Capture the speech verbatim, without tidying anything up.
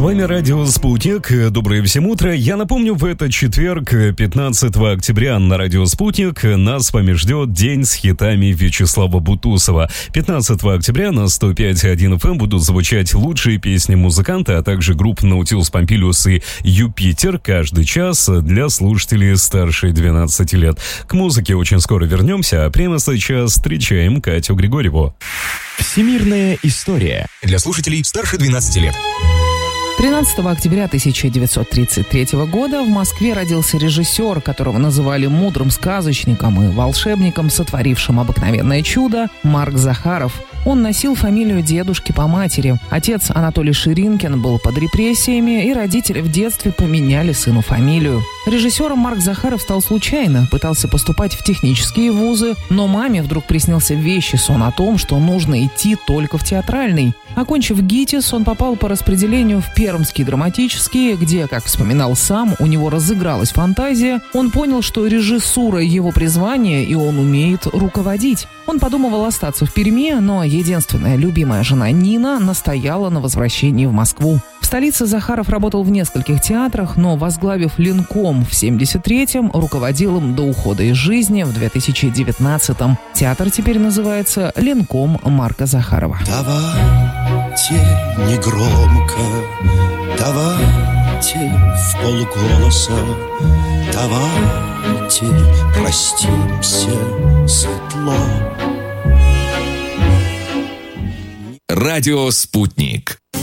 вами радио «Спутник». Доброе всем утро. Я напомню, в этот четверг, пятнадцатого октября, на радио «Спутник» нас с вами ждет день с хитами Вячеслава Бутусова. пятнадцатого октября на сто пять и один эф эм будут звучать лучшие песни музыканта, а также групп «Наутилус Помпилиус» и «Юпитер» каждый час для слушателей старше двенадцати лет. К музыке очень скоро вернемся, а прямо сейчас встречаем Катю Григорьеву. Всемирная история для слушателей старше двенадцати лет. тринадцатого октября тысяча девятьсот тридцать третьего года в Москве родился режиссер, которого называли мудрым сказочником и волшебником, сотворившим обыкновенное чудо, Марк Захаров. Он носил фамилию дедушки по матери. Отец Анатолий Ширинкин был под репрессиями, и родители в детстве поменяли сыну фамилию. Режиссером Марк Захаров стал случайно, пытался поступать в технические вузы, но маме вдруг приснился вещий сон о том, что нужно идти только в театральный. Окончив ГИТИС, он попал по распределению в Пермский драматический, где, как вспоминал сам, у него разыгралась фантазия. Он понял, что режиссура — его призвание, и он умеет руководить. Он подумывал остаться в Перми, но единственная любимая жена Нина настояла на возвращении в Москву. В столице Захаров работал в нескольких театрах, но, возглавив Ленком в семьдесят третьем, руководил им до ухода из жизни в две тысячи девятнадцатом. Театр теперь называется Ленком Марка Захарова. Давайте негромко, давайте вполголоса, давайте простимся светло. Радио «Спутник».